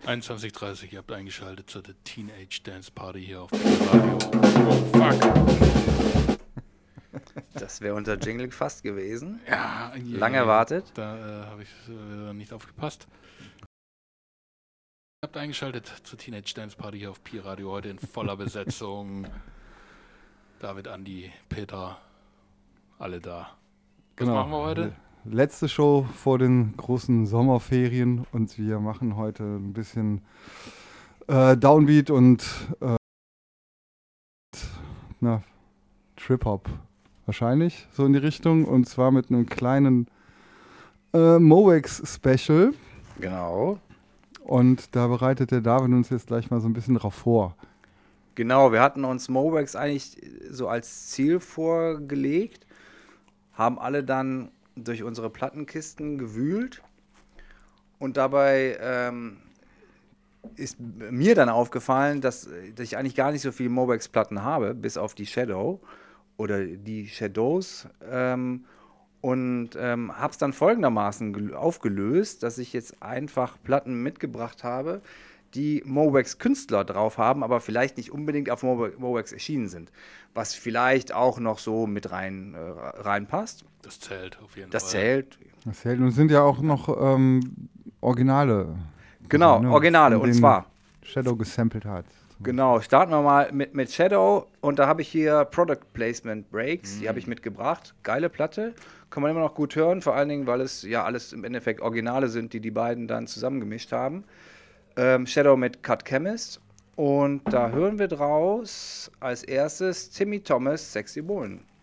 21:30, ihr habt eingeschaltet zu der Teenage Dance Party hier auf Radio. Oh, fuck. Das wäre unser Jingle fast gewesen. Ja, Lang erwartet. Da habe ich nicht aufgepasst. Ihr habt eingeschaltet zur Teenage Dance Party hier auf Pi Radio, heute in voller Besetzung. David, Andi, Peter, alle da. Was machen wir heute? Letzte Show vor den großen Sommerferien und wir machen heute ein bisschen Downbeat und Trip-Hop wahrscheinlich, so in die Richtung. Und zwar mit einem kleinen Mowex-Special. Genau. Und da bereitet der David uns jetzt gleich mal so ein bisschen drauf vor. Genau, wir hatten uns Mowex eigentlich so als Ziel vorgelegt, haben alle dann durch unsere Plattenkisten gewühlt und dabei ist mir dann aufgefallen, dass ich eigentlich gar nicht so viele Mowex-Platten habe, bis auf die Shadow oder die Shadows und habe es dann folgendermaßen aufgelöst, dass ich jetzt einfach Platten mitgebracht habe, die Mowex-Künstler drauf haben, aber vielleicht nicht unbedingt auf Mowex erschienen sind. Was vielleicht auch noch so mit reinpasst. Das zählt auf jeden Fall. Das zählt. Und es sind ja auch noch Originale. Genau, Originale. Und zwar Shadow gesampelt hat. Genau, starten wir mal mit Shadow. Und da habe ich hier Product Placement Breaks. Die habe ich mitgebracht. Geile Platte. Kann man immer noch gut hören. Vor allen Dingen, weil es ja alles im Endeffekt Originale sind, die beiden dann zusammengemischt haben. Shadow mit Cut Chemist. Und da hören wir draus als erstes Timmy Thomas, Sexy Bullen.